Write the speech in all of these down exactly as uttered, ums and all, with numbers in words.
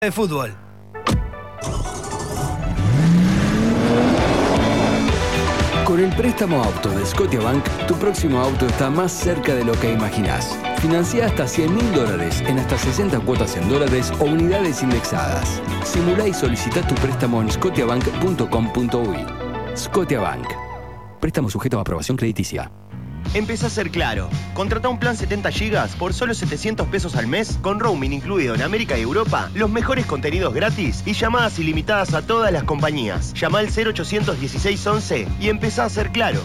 de fútbol. Con el préstamo auto de Scotiabank, tu próximo auto está más cerca de lo que imaginás. Financia hasta cien mil dólares en hasta sesenta cuotas en dólares o unidades indexadas. Simulá y solicita tu préstamo en scotiabank punto com punto uy. Scotiabank. Préstamo sujeto a aprobación crediticia. Empezá a ser claro. Contrata un plan setenta gigas por solo setecientos pesos al mes, con roaming incluido en América y Europa, los mejores contenidos gratis y llamadas ilimitadas a todas las compañías. Llama al cero ochocientos dieciséis once y empezá a ser claro.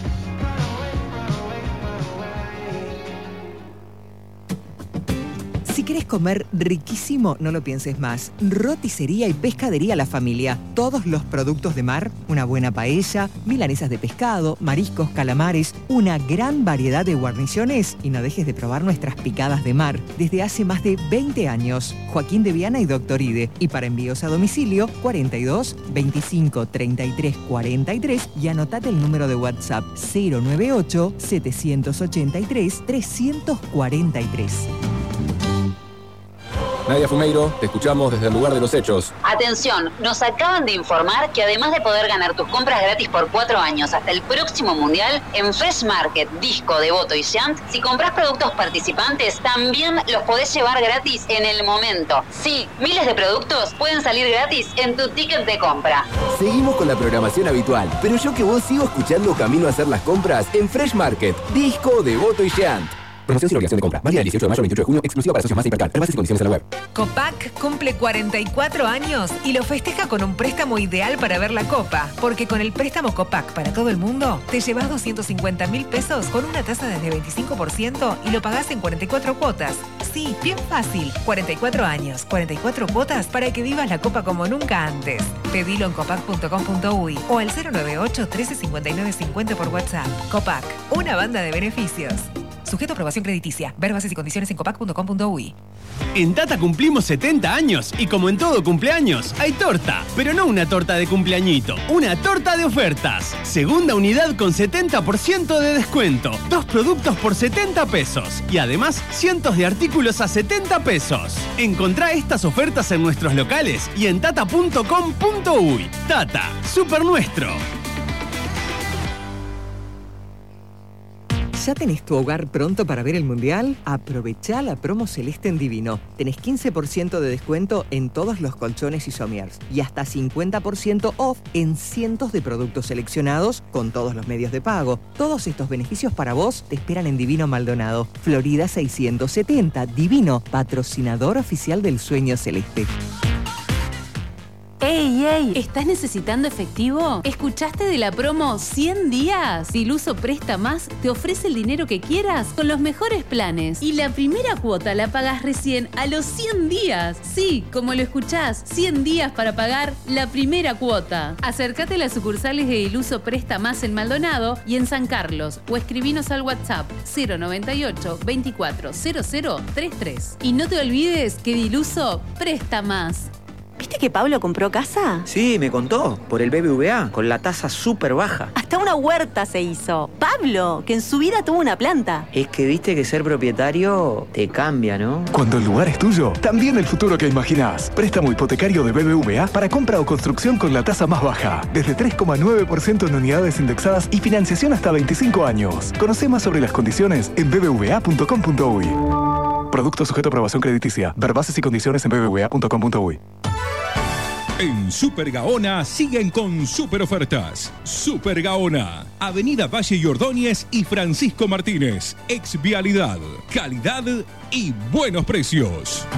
Si querés comer riquísimo, no lo pienses más. Roticería y Pescadería La Familia. Todos los productos de mar, una buena paella, milanesas de pescado, mariscos, calamares, una gran variedad de guarniciones y no dejes de probar nuestras picadas de mar. Desde hace más de veinte años. Joaquín de Viana y Doctor Ide. Y para envíos a domicilio, cuarenta y dos, veinticinco, treinta y tres, cuarenta y tres y anotate el número de WhatsApp cero noventa y ocho, setecientos ochenta y tres, trescientos cuarenta y tres. Nadia Fumeiro, te escuchamos desde el lugar de los hechos. Atención, nos acaban de informar que además de poder ganar tus compras gratis por cuatro años hasta el próximo Mundial, en Fresh Market, Disco, Devoto y Shant, si compras productos participantes, también los podés llevar gratis en el momento. Sí, miles de productos pueden salir gratis en tu ticket de compra. Seguimos con la programación habitual, pero yo que vos sigo escuchando camino a hacer las compras en Fresh Market, Disco, Devoto y Shant. Promoción sin obligación de compra. Válida del dieciocho de mayo al veintiocho de junio, exclusiva para socios más Hipercar. Bases y condiciones en la web. Copac cumple cuarenta y cuatro años y lo festeja con un préstamo ideal para ver la Copa. Porque con el préstamo Copac para todo el mundo, te llevas doscientos cincuenta mil pesos con una tasa desde veinticinco por ciento y lo pagás en cuarenta y cuatro cuotas. Sí, bien fácil. cuarenta y cuatro años, cuarenta y cuatro cuotas para que vivas la Copa como nunca antes. Pedilo en copac punto com punto uy o al cero noventa y ocho, trece, cincuenta y nueve, cincuenta por WhatsApp. Copac, una banda de beneficios. Sujeto a aprobación crediticia. Ver bases y condiciones en copac punto com punto uy. En Tata cumplimos setenta años y como en todo cumpleaños, hay torta. Pero no una torta de cumpleañito, una torta de ofertas. Segunda unidad con setenta por ciento de descuento. Dos productos por setenta pesos. Y además, cientos de artículos a setenta pesos. Encontrá estas ofertas en nuestros locales y en tata punto com punto uy. Tata, super nuestro. ¿Ya tenés tu hogar pronto para ver el Mundial? Aprovechá la promo Celeste en Divino. Tenés quince por ciento de descuento en todos los colchones y somiers y hasta cincuenta por ciento off en cientos de productos seleccionados con todos los medios de pago. Todos estos beneficios para vos te esperan en Divino Maldonado, Florida seiscientos setenta. Divino, patrocinador oficial del Sueño Celeste. ¡Ey, ey! ¿Estás necesitando efectivo? ¿Escuchaste de la promo cien días? Diluso Presta Más te ofrece el dinero que quieras con los mejores planes. Y la primera cuota la pagas recién a los cien días. Sí, como lo escuchás, cien días para pagar la primera cuota. Acércate a las sucursales de Diluso Presta Más en Maldonado y en San Carlos o escribinos al WhatsApp cero noventa y ocho, veinticuatro, cero cero treinta y tres. Y no te olvides que Diluso Presta Más. ¿Viste que Pablo compró casa? Sí, me contó. Por el B B V A, con la tasa súper baja. Hasta una huerta se hizo. Pablo, que en su vida tuvo una planta. Es que viste que ser propietario te cambia, ¿no? Cuando el lugar es tuyo, también el futuro que imaginás. Préstamo hipotecario de B B V A para compra o construcción con la tasa más baja. Desde tres coma nueve por ciento en unidades indexadas y financiación hasta veinticinco años. Conoce más sobre las condiciones en b b v a punto com punto uy. Producto sujeto a aprobación crediticia. Ver bases y condiciones en b b v a punto com punto uy. En Super Gaona siguen con super ofertas. Super Gaona, Avenida Valle y Ordóñez y Francisco Martínez. Ex Vialidad, calidad y buenos precios.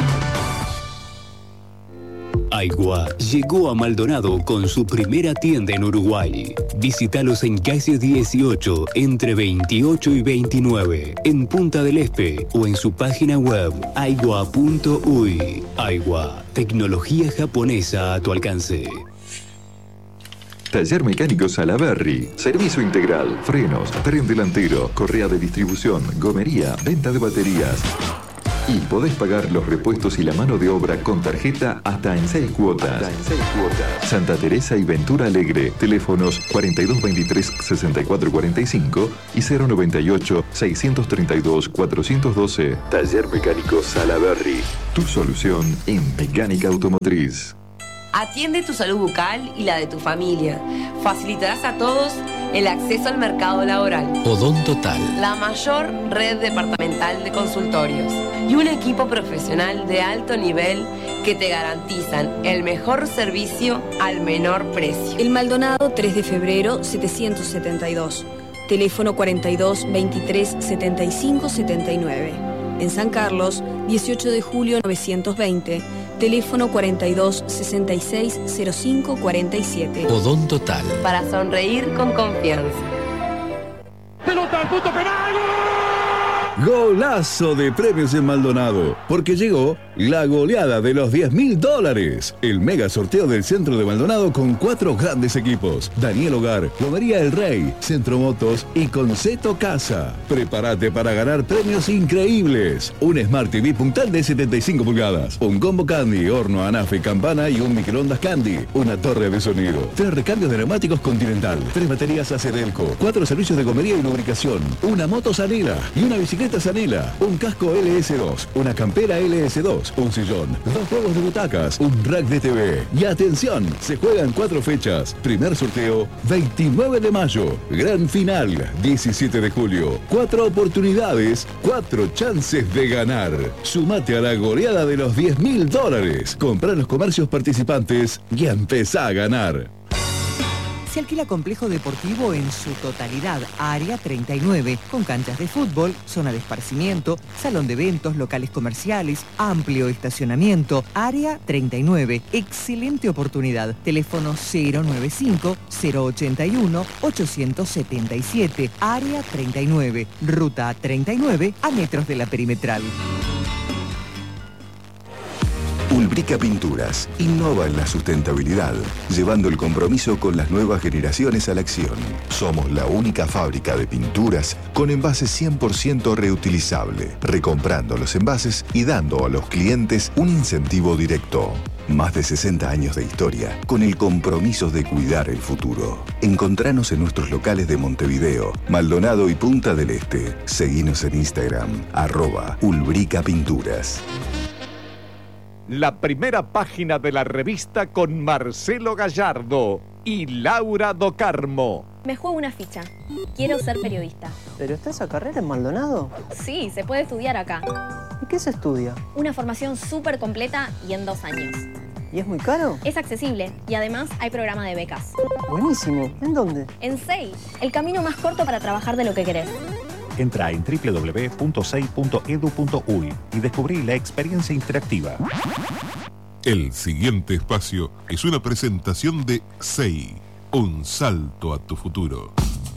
Aigua llegó a Maldonado con su primera tienda en Uruguay. Visítalos en calle dieciocho, entre veintiocho y veintinueve, en Punta del Este o en su página web aigua punto uy. Aigua, tecnología japonesa a tu alcance. Taller Mecánico Salaberry. Servicio integral, frenos, tren delantero, correa de distribución, gomería, venta de baterías. Y podés pagar los repuestos y la mano de obra con tarjeta hasta en seis cuotas. En seis cuotas. Santa Teresa y Ventura Alegre. Teléfonos cuarenta y dos veintitrés sesenta y cuatro cuarenta y cinco y cero noventa y ocho seiscientos treinta y dos cuatrocientos doce. Taller Mecánico Salaberry. Tu solución en mecánica automotriz. Atiende tu salud bucal y la de tu familia. Facilitarás a todos el acceso al mercado laboral. Odontotal. La mayor red departamental de consultorios y un equipo profesional de alto nivel que te garantizan el mejor servicio al menor precio. El Maldonado, tres de febrero, setecientos setenta y dos. Teléfono cuarenta y dos veintitrés setenta y cinco setenta y nueve. En San Carlos, dieciocho de julio novecientos veinte. Teléfono cuarenta y dos sesenta y seis cero cinco cuarenta y siete. Odontotal. Para sonreír con confianza. ¡Pelota al punto penal! Golazo de premios en Maldonado, porque llegó la goleada de los diez mil dólares. El mega sorteo del centro de Maldonado con cuatro grandes equipos: Daniel Hogar, Lomería El Rey, Centro Motos y Conceto Casa. Prepárate para ganar premios increíbles: un Smart T V puntal de setenta y cinco pulgadas, un combo Candy, horno, anafe, campana y un microondas Candy, una torre de sonido, tres recambios de neumáticos Continental, tres baterías Acedelco, cuatro servicios de gomería y lubricación, una moto Sanela y una bicicleta Sanela, un casco L S dos, una campera L S dos, un sillón, dos juegos de butacas, un rack de T V. Y atención, se juegan cuatro fechas. Primer sorteo, veintinueve de mayo. Gran final, diecisiete de julio. Cuatro oportunidades, cuatro chances de ganar. Sumate a la goleada de los diez mil dólares. Comprá en los comercios participantes y empezá a ganar. Se alquila complejo deportivo en su totalidad, Área treinta y nueve, con canchas de fútbol, zona de esparcimiento, salón de eventos, locales comerciales, amplio estacionamiento. Área treinta y nueve, excelente oportunidad. Teléfono cero noventa y cinco, cero ochenta y uno, ochocientos setenta y siete. Área treinta y nueve, ruta treinta y nueve, a metros de la perimetral. Ulbrica Pinturas innova en la sustentabilidad, llevando el compromiso con las nuevas generaciones a la acción. Somos la única fábrica de pinturas con envases cien por ciento reutilizable, recomprando los envases y dando a los clientes un incentivo directo. Más de sesenta años de historia con el compromiso de cuidar el futuro. Encontranos en nuestros locales de Montevideo, Maldonado y Punta del Este. Seguinos en Instagram, arroba Ulbrica Pinturas. La primera página de la revista con Marcelo Gallardo y Laura Do Carmo. Me juego una ficha. Quiero ser periodista. ¿Pero está esa carrera en Maldonado? Sí, se puede estudiar acá. ¿Y qué se estudia? Una formación súper completa y en dos años. ¿Y es muy caro? Es accesible y además hay programa de becas. Buenísimo. ¿En dónde? En S E I, el camino más corto para trabajar de lo que querés. Entra en doble u doble u doble u punto sei punto edu punto uy y descubrí la experiencia interactiva. El siguiente espacio es una presentación de S E I, un salto a tu futuro.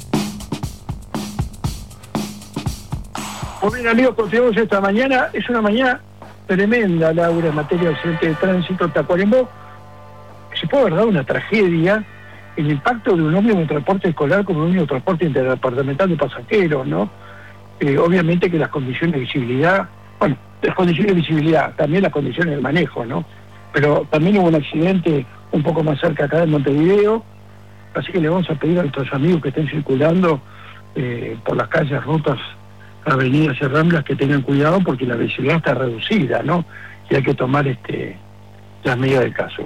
Muy bien, amigos, continuamos esta mañana. Es una mañana tremenda, Laura, en materia de accidente de tránsito. Tacuarembó, se puede haber dado una tragedia, el impacto de un ómnibus de transporte escolar como un ómnibus de transporte interdepartamental de pasajeros, ¿no? Eh, obviamente que las condiciones de visibilidad, bueno, las condiciones de visibilidad, también las condiciones de manejo, ¿no? Pero también hubo un accidente un poco más cerca acá de Montevideo, así que le vamos a pedir a nuestros amigos que estén circulando eh, por las calles, rutas, avenidas y ramblas que tengan cuidado porque la visibilidad está reducida, ¿no? Y hay que tomar este las medidas del caso.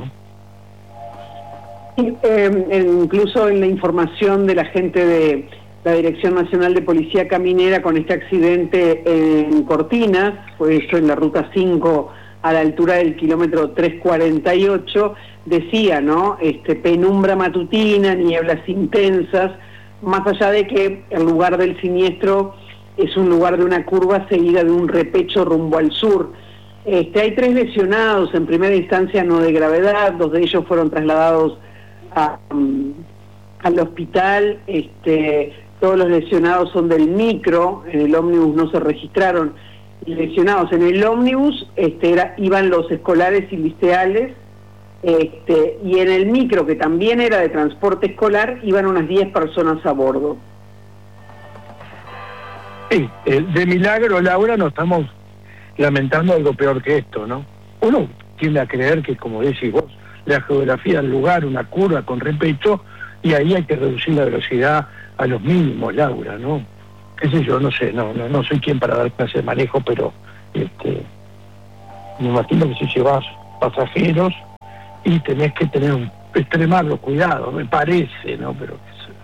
Eh, incluso en la información de la gente de la Dirección Nacional de Policía Caminera con este accidente en Cortinas, fue hecho en la ruta cinco a la altura del kilómetro trescientos cuarenta y ocho, decía, ¿no? Este, penumbra matutina, nieblas intensas, más allá de que el lugar del siniestro es un lugar de una curva seguida de un repecho rumbo al sur. Este, hay tres lesionados, en primera instancia no de gravedad, dos de ellos fueron trasladados a, um, al hospital. Este, todos los lesionados son del micro, en el ómnibus no se registraron lesionados. En el ómnibus este, era, iban los escolares y liceales, este, y en el micro, que también era de transporte escolar, iban unas diez personas a bordo. Sí, eh, de milagro, Laura, no estamos lamentando algo peor que esto, ¿no? Uno tiende a creer que, como decís vos, la geografía del lugar, una curva con repecho, y ahí hay que reducir la velocidad a los mínimos, Laura, ¿no? Qué sé yo, no sé, no, no, no soy quien para dar clase de manejo, pero este, me imagino que si llevas pasajeros y tenés que tener un, extremar los cuidados, me parece, ¿no? Pero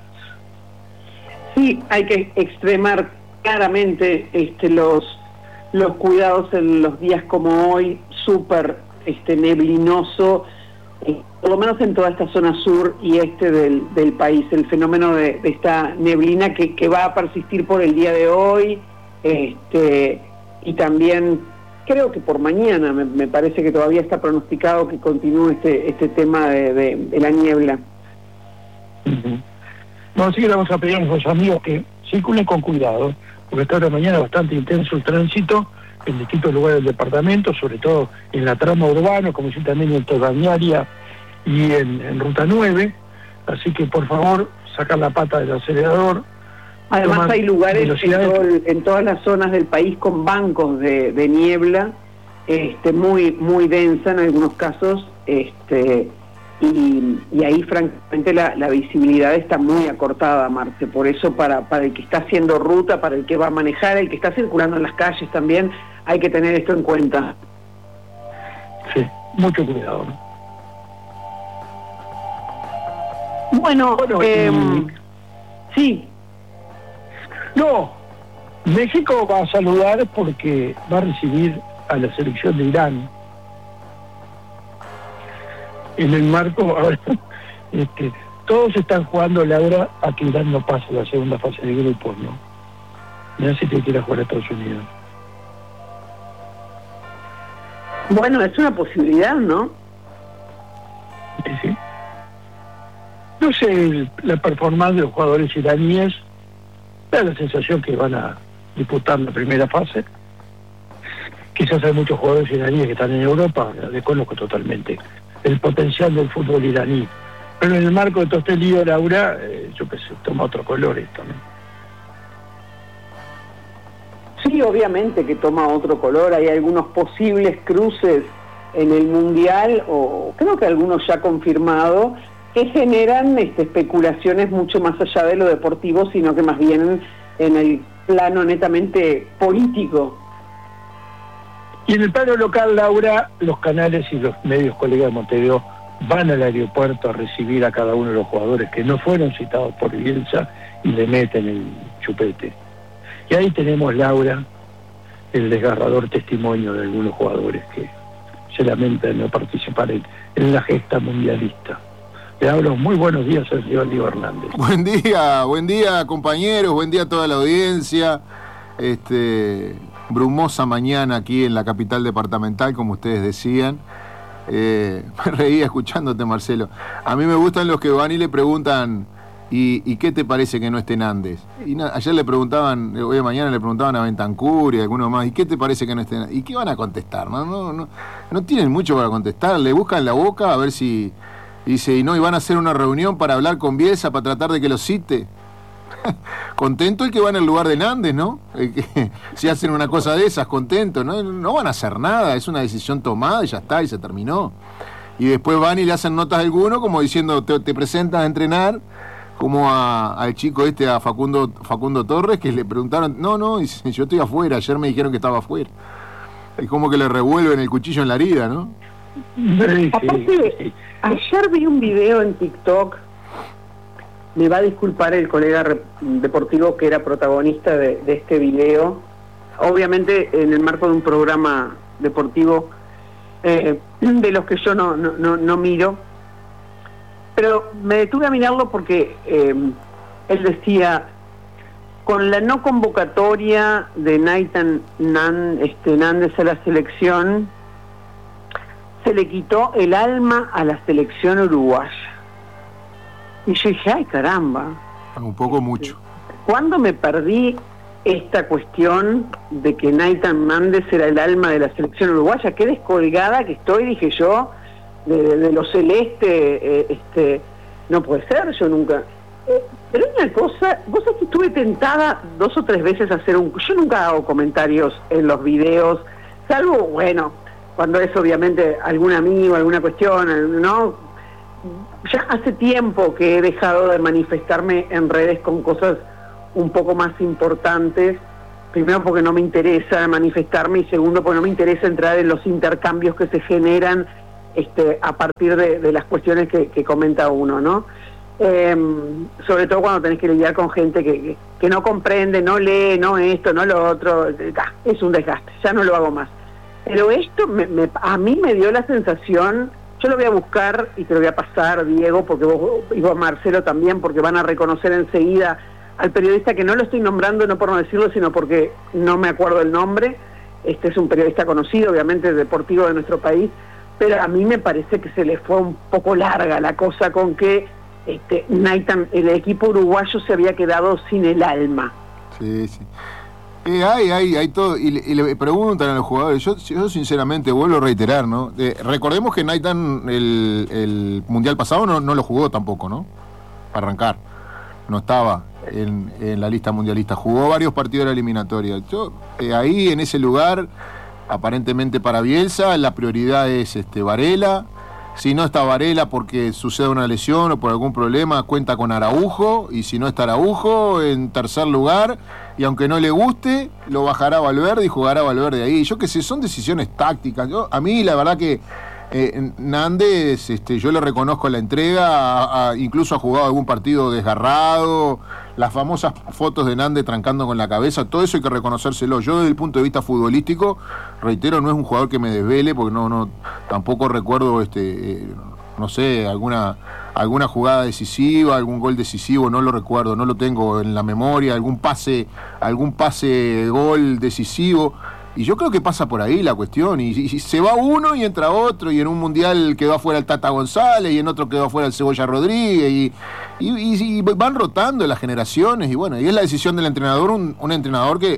sí, hay que extremar claramente este, los los cuidados en los días como hoy, súper este, neblinoso, eh, por lo menos en toda esta zona sur y este del, del país, el fenómeno de, de esta neblina que, que va a persistir por el día de hoy, este, y también creo que por mañana, me, me parece que todavía está pronosticado que continúe este, este tema de, de, de la niebla. Uh-huh. No, así que le vamos a pedir a nuestros amigos que circulen con cuidado, porque está esta mañana bastante intenso el tránsito en distintos lugares del departamento, sobre todo en la trama urbana, como si también en Tordañaria y en, en Ruta nueve, así que por favor, sacar la pata del acelerador. Además hay lugares en, todo el, en todas las zonas del país con bancos de, de niebla, este, muy, muy densa en algunos casos, este, y, y ahí francamente la, la visibilidad está muy acortada, Marce. Por eso para, para el que está haciendo ruta, para el que va a manejar, el que está circulando en las calles también, hay que tener esto en cuenta. Sí, mucho cuidado, ¿no? Bueno, bueno eh, y... sí. No, México va a saludar porque va a recibir a la selección de Irán. En el marco, a ver, este, todos están jugando, Laura, a que Irán no pase la segunda fase de grupos, ¿no? Mirá si te quiere jugar a Estados Unidos. Bueno, es una posibilidad, ¿no? Sí, sí. No sé, la performance de los jugadores iraníes da la sensación que van a disputar la primera fase. Quizás hay muchos jugadores iraníes que están en Europa, desconozco totalmente el potencial del fútbol iraní. Pero en el marco de todo este lío, Laura, eh, yo qué sé, toma otro color esto, ¿no? Sí, obviamente que toma otro color. Hay algunos posibles cruces en el Mundial, o creo que algunos ya confirmados, que generan este, especulaciones mucho más allá de lo deportivo, sino que más bien en el plano netamente político. Y en el plano local, Laura, los canales y los medios colegas de Montevideo van al aeropuerto a recibir a cada uno de los jugadores que no fueron citados por Bielsa y le meten el chupete. Y ahí tenemos, Laura, el desgarrador testimonio de algunos jugadores que se lamentan de no participar en, en la gesta mundialista. Le hablo, muy buenos días, Sergio Diego Hernández. Buen día, buen día, compañeros, buen día a toda la audiencia. Este, brumosa mañana aquí en la capital departamental, como ustedes decían. Eh, me reía escuchándote, Marcelo. A mí me gustan los que van y le preguntan, ¿y, y qué te parece que no esté Nández? Y na, ayer le preguntaban, hoy de mañana le preguntaban a Bentancur y a algunos más, ¿y qué te parece que no esté Nández? ¿Y qué van a contestar? No, no, no, no tienen mucho para contestar, le buscan la boca a ver si... Dice, y no, y van a hacer una reunión para hablar con Bielsa, para tratar de que lo cite. Contento el que va en el lugar de Nández, ¿no? El que, si hacen una cosa de esas, contento, ¿no? No van a hacer nada, es una decisión tomada y ya está, y se terminó. Y después van y le hacen notas a alguno, como diciendo, te, te presentas a entrenar, como a, al chico este, a Facundo, Facundo Torres, que le preguntaron, no, no, dice, yo estoy afuera, ayer me dijeron que estaba afuera. Es como que le revuelven el cuchillo en la herida, ¿no? Sí, aparte, sí. Ayer vi un video en TikTok, me va a disculpar el colega deportivo que era protagonista de, de este video, obviamente en el marco de un programa deportivo eh, de los que yo no, no, no, no miro, pero me detuve a mirarlo porque eh, él decía, con la no convocatoria de Nathan Nan, este, Nández a la selección, se le quitó el alma a la selección uruguaya. Y yo dije, ay caramba. Un poco mucho. ¿Cuándo me perdí esta cuestión de que Nathan Nández era el alma de la selección uruguaya? Qué descolgada que estoy, dije yo, de, de, de lo celeste, eh, este, no puede ser, yo nunca... Eh, pero una cosa, vos sabés que estuve tentada dos o tres veces a hacer un... Yo nunca hago comentarios en los videos, salvo, bueno, cuando es obviamente algún amigo, alguna cuestión, ¿no? Ya hace tiempo que he dejado de manifestarme en redes con cosas un poco más importantes. Primero porque no me interesa manifestarme y segundo porque no me interesa entrar en los intercambios que se generan este, a partir de, de las cuestiones que, que comenta uno, ¿no? Eh, sobre todo cuando tenés que lidiar con gente que, que, que no comprende, no lee, no esto, no lo otro, es un desgaste, ya no lo hago más. Pero esto me, me, a mí me dio la sensación, yo lo voy a buscar y te lo voy a pasar, Diego, porque vos, y vos, Marcelo, también, porque van a reconocer enseguida al periodista, que no lo estoy nombrando no por no decirlo, sino porque no me acuerdo el nombre. Este es un periodista conocido, obviamente, deportivo de nuestro país, pero a mí me parece que se le fue un poco larga la cosa con que este, Nathan, el equipo uruguayo se había quedado sin el alma. Sí, sí. Eh, hay, hay, hay todo, y le, y le preguntan a los jugadores, yo, yo sinceramente vuelvo a reiterar, ¿no? Eh, recordemos que Nathan el, el Mundial pasado no, no lo jugó tampoco, ¿no? Para arrancar, no estaba en, en la lista mundialista, jugó varios partidos de la eliminatoria. Yo, eh, ahí en ese lugar, aparentemente para Bielsa, la prioridad es este Varela. Si no está Varela porque sucede una lesión o por algún problema, cuenta con Araujo, y si no está Araujo, en tercer lugar, y aunque no le guste, lo bajará Valverde y jugará Valverde ahí. Yo qué sé, son decisiones tácticas. Yo, a mí la verdad que eh, Nández, este, yo le reconozco la entrega, a, a, incluso ha jugado algún partido desgarrado, las famosas fotos de Nández trancando con la cabeza, todo eso hay que reconocérselo. Yo desde el punto de vista futbolístico, reitero, no es un jugador que me desvele, porque no, no, tampoco recuerdo este, eh, no sé, alguna, alguna jugada decisiva, algún gol decisivo, no lo recuerdo, no lo tengo en la memoria, algún pase, algún pase gol decisivo. Y yo creo que pasa por ahí la cuestión, y, y, y se va uno y entra otro, y en un mundial quedó afuera el Tata González, y en otro quedó afuera el Cebolla Rodríguez, y, y, y, y van rotando las generaciones, y bueno, y es la decisión del entrenador, un, un entrenador que,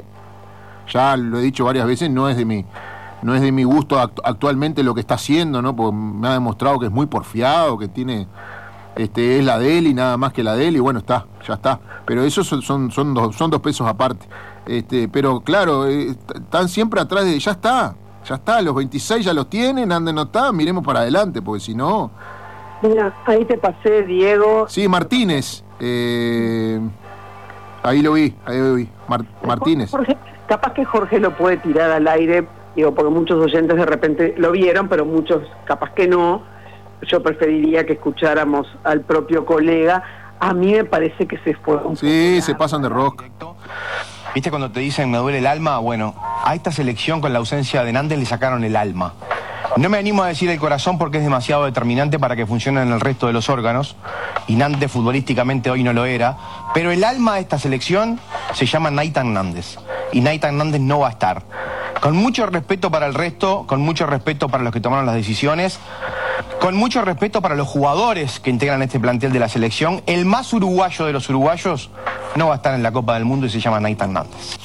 ya lo he dicho varias veces, no es de mi, no es de mi gusto act- actualmente lo que está haciendo, ¿no? Porque me ha demostrado que es muy porfiado, que tiene, este, es la de él y nada más que la de él, y bueno, está, ya está. Pero esos son, son, son, dos, son dos pesos aparte. Este, pero claro, eh, están siempre atrás de, ya está, ya está, los veintiséis ya los tienen, anden no está, miremos para adelante, porque si no... Mira, ahí te pasé, Diego. Sí, Martínez, eh, ahí lo vi, ahí lo vi, Mar- Martínez. Jorge, capaz que Jorge lo puede tirar al aire, digo, porque muchos oyentes de repente lo vieron, pero muchos capaz que no. Yo preferiría que escucháramos al propio colega. A mí me parece que se fue un Sí, se pasan de rosca. ¿Viste cuando te dicen me duele el alma? Bueno, a esta selección con la ausencia de Nández le sacaron el alma. No me animo a decir el corazón porque es demasiado determinante para que funcionen el resto de los órganos, y Nández futbolísticamente hoy no lo era, pero el alma de esta selección se llama Nathan Nández, y Nathan Nández no va a estar. Con mucho respeto para el resto, con mucho respeto para los que tomaron las decisiones, con mucho respeto para los jugadores que integran este plantel de la selección, el más uruguayo de los uruguayos no va a estar en la Copa del Mundo y se llama Nathan Nández.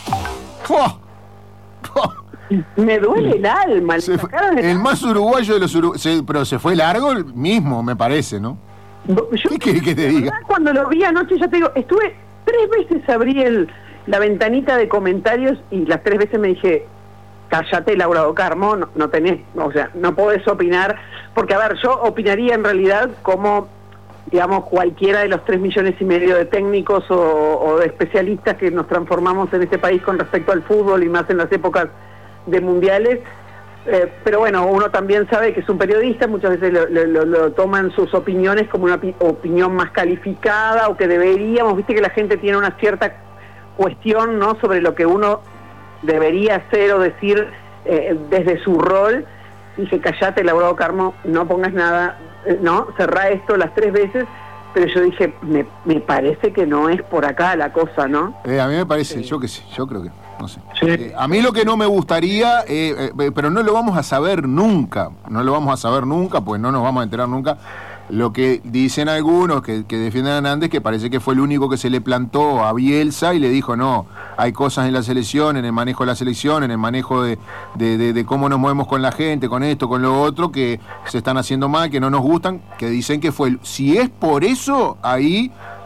Me duele el alma. Le Se fue, el, el más uruguayo de los uruguayos, pero se fue largo el mismo, me parece, ¿no? Yo, ¿Qué querés que te diga? Cuando lo vi anoche, ya te digo, estuve tres veces, abrí el, la ventanita de comentarios y las tres veces me dije, cállate, Laura do Carmo, no, no tenés, o sea, no podés opinar, porque a ver, yo opinaría en realidad como, digamos, cualquiera de los tres millones y medio de técnicos o, o de especialistas que nos transformamos en este país con respecto al fútbol y más en las épocas de mundiales, eh, pero bueno, uno también sabe que es un periodista, muchas veces lo, lo, lo toman sus opiniones como una opi- opinión más calificada, o que deberíamos, viste que la gente tiene una cierta cuestión, ¿no?, sobre lo que uno debería hacer o decir eh, desde su rol. Dije, callate, Laura do Carmo, no pongas nada, eh, no, cerrá esto las tres veces, pero yo dije, me, me parece que no es por acá la cosa, ¿no? Eh, a mí me parece, sí. yo que sí, yo creo que, no sé. Sí. Eh, a mí lo que no me gustaría, eh, eh, pero no lo vamos a saber nunca, no lo vamos a saber nunca, pues no nos vamos a enterar nunca. Lo que dicen algunos que, que defienden a Nández, que parece que fue el único que se le plantó a Bielsa y le dijo, no, hay cosas en la selección, en el manejo de la selección, en el manejo de, de, de, de cómo nos movemos con la gente, con esto, con lo otro, que se están haciendo mal, que no nos gustan, que dicen que fue... El, si es por eso, ahí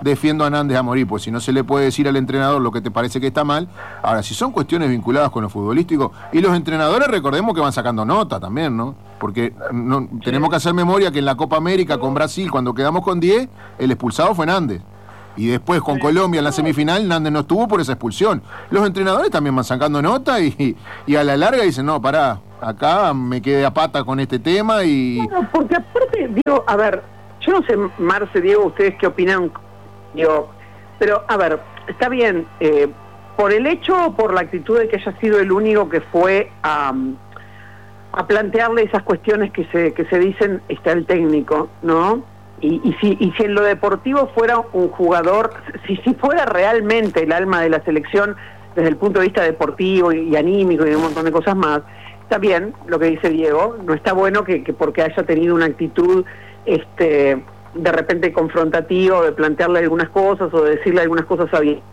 defiendo a Nández a morir, pues si no se le puede decir al entrenador lo que te parece que está mal. Ahora, si son cuestiones vinculadas con lo futbolístico, y los entrenadores recordemos que van sacando nota también, ¿no? Porque no, tenemos que hacer memoria que en la Copa América con Brasil, cuando quedamos con diez, el expulsado fue Nández. Y después con Colombia en la semifinal, Nández no estuvo por esa expulsión. Los entrenadores también van sacando nota y, y a la larga dicen, no, pará, acá me quedé a pata con este tema y... Bueno, porque aparte, digo, a ver, yo no sé, Marce, Diego, ustedes qué opinan, digo, pero a ver, está bien, eh, por el hecho o por la actitud de que haya sido el único que fue a, a plantearle esas cuestiones que se, que se dicen, está el técnico, ¿no? Y, y, si, y si en lo deportivo fuera un jugador, si, si fuera realmente el alma de la selección desde el punto de vista deportivo y, y anímico y un montón de cosas más, está bien lo que dice Diego, no está bueno que, que porque haya tenido una actitud este de repente confrontativa, de plantearle algunas cosas o de decirle algunas cosas a bien.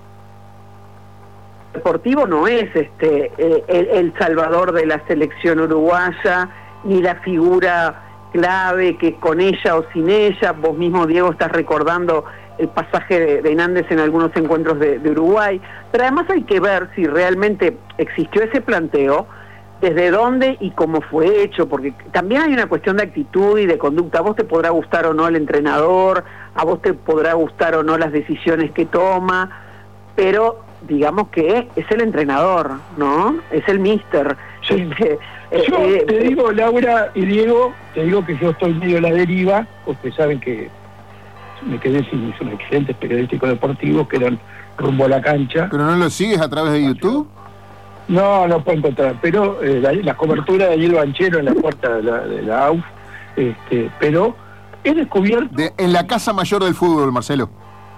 Deportivo no es este eh, el, el salvador de la selección uruguaya, ni la figura clave que con ella o sin ella, vos mismo Diego estás recordando el pasaje de, de Nández en algunos encuentros de, de Uruguay, pero además hay que ver si realmente existió ese planteo, desde dónde y cómo fue hecho, porque también hay una cuestión de actitud y de conducta. A vos te podrá gustar o no el entrenador, a vos te podrá gustar o no las decisiones que toma, pero digamos que es el entrenador, ¿no? Es el míster. Sí. Este, yo eh, te digo, Laura y Diego, te digo que yo estoy medio a la deriva. Ustedes saben que me quedé sin mis excelentes periodísticos deportivos que eran rumbo a la cancha. ¿Pero no lo sigues a través de YouTube? No, no puedo encontrar, pero eh, la, la cobertura de Ariel Banchero en la puerta de la, de la A U F, este, pero he descubierto... De, en la casa mayor del fútbol, Marcelo.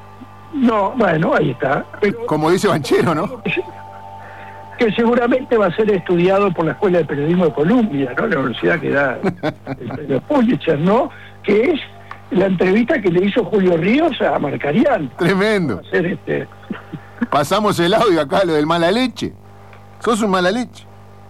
No, bueno, ahí está. Pero, como dice Banchero, ¿no? Que seguramente va a ser estudiado por la Escuela de Periodismo de Columbia, ¿no? La universidad que da el premio Pulitzer, ¿no? Que es la entrevista que le hizo Julio Ríos a Marcarián. Tremendo. Hacer este... Pasamos el audio acá, lo del mala leche. Sos un mala leche.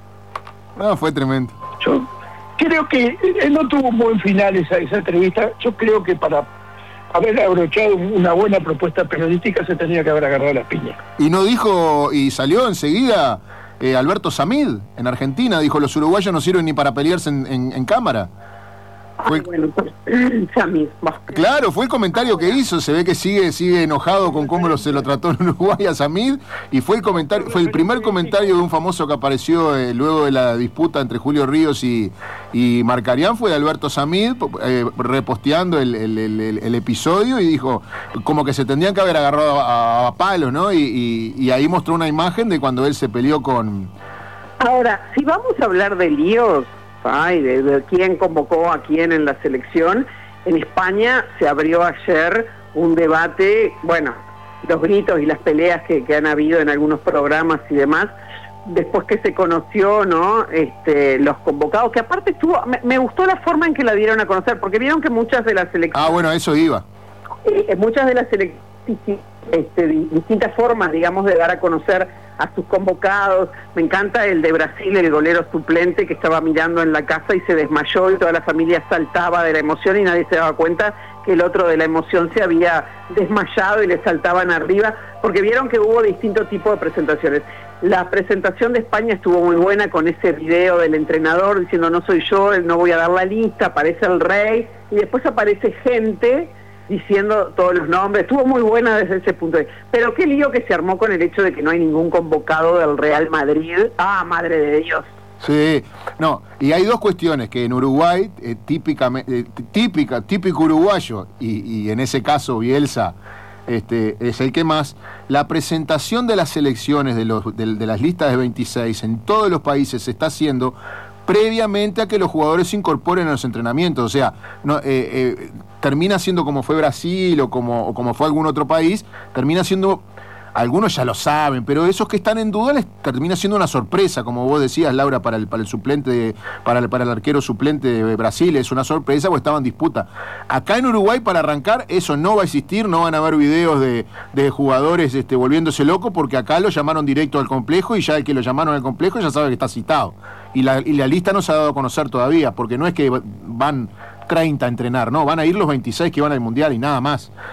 No, fue tremendo. Yo creo que él no tuvo un buen final esa, esa entrevista. Yo creo que para haber abrochado una buena propuesta periodística se tenía que haber agarrado las piñas. Y no dijo, y salió enseguida eh, Alberto Samid, en Argentina, dijo, los uruguayos no sirven ni para pelearse en, en, en cámara. Fue... Ah, bueno, pues, Samid, claro, fue el comentario que hizo. Se ve que sigue sigue enojado con cómo lo, se lo trató en Uruguay a Samid. Y fue el comentario, fue el primer comentario de un famoso que apareció eh, luego de la disputa entre Julio Ríos y, y Marcarián, fue de Alberto Samid, eh, reposteando el, el, el, el episodio, y dijo como que se tendrían que haber agarrado a, a palos, ¿no? Y, y, y ahí mostró una imagen de cuando él se peleó con... Ahora, si vamos a hablar de líos, ay, de, de quién convocó a quién en la selección, en España se abrió ayer un debate, bueno, los gritos y las peleas que, que han habido en algunos programas y demás, después que se conoció, ¿no? Este, los convocados, que aparte estuvo, me, me gustó la forma en que la dieron a conocer, porque vieron que muchas de las selecciones... Ah, bueno, eso iba. Eh, muchas de las selecciones, este, distintas formas, digamos, de dar a conocer a sus convocados. Me encanta el de Brasil, el golero suplente que estaba mirando en la casa y se desmayó y toda la familia saltaba de la emoción y nadie se daba cuenta que el otro de la emoción se había desmayado y le saltaban arriba, porque vieron que hubo distintos tipos de presentaciones. La presentación de España estuvo muy buena con ese video del entrenador diciendo no soy yo, no voy a dar la lista, aparece el rey y después aparece gente diciendo todos los nombres. Estuvo muy buena desde ese punto de vista. Pero qué lío que se armó con el hecho de que no hay ningún convocado del Real Madrid. Ah, madre de Dios. Sí, no, y hay dos cuestiones que en Uruguay, eh, típicamente, eh, típica, típico uruguayo, y, y en ese caso Bielsa este, es el que más, la presentación de las selecciones de, los, de, de las listas de veintiséis en todos los países se está haciendo previamente a que los jugadores se incorporen a los entrenamientos. O sea, no, eh, eh, termina siendo como fue Brasil o como, o como fue algún otro país, termina siendo, algunos ya lo saben, pero esos que están en duda les termina siendo una sorpresa, como vos decías, Laura, para el, para el suplente, de, para, el, para el arquero suplente de Brasil, es una sorpresa porque estaba en disputa. Acá en Uruguay, para arrancar, eso no va a existir, no van a haber videos de, de jugadores este, volviéndose locos, porque acá lo llamaron directo al complejo y ya el que lo llamaron al complejo ya sabe que está citado. Y la, y la lista no se ha dado a conocer todavía, porque no es que van treinta a entrenar, no, van a ir los veintiséis que van al Mundial y nada más.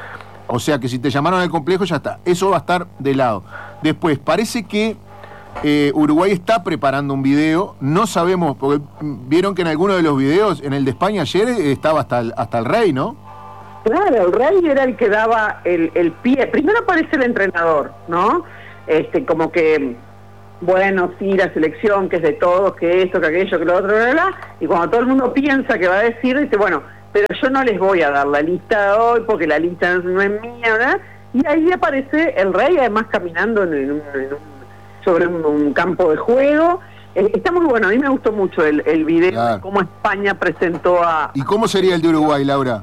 O sea que si te llamaron al complejo ya está. Eso va a estar de lado. Después, parece que eh, Uruguay está preparando un video. No sabemos, porque vieron que en alguno de los videos, en el de España ayer, estaba hasta el, hasta el Rey, ¿no? Claro, el Rey era el que daba el, el pie. Primero aparece el entrenador, ¿no? Este, como que, bueno, sí, la selección, que es de todos, que esto, que aquello, que lo otro, bla, bla, bla. Y cuando todo el mundo piensa que va a decir, dice, bueno, pero yo no les voy a dar la lista de hoy porque la lista no es mía, ¿verdad? Y ahí aparece el Rey, además caminando en, en un, en un, sobre un, un campo de juego. Eh, está muy bueno, a mí me gustó mucho el, el video, claro, de cómo España presentó a... ¿Y cómo sería el de Uruguay, Laura?